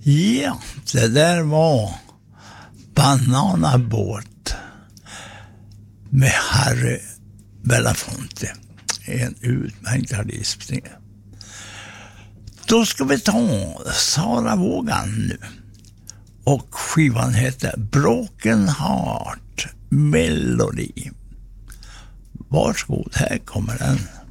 Ja, det där var Bananabåt med Harry Belafonte. En utmärkt artist. Då ska vi ta Sara Vågan nu. Och skivan heter Broken Heart Melody. Varsågod, här kommer den.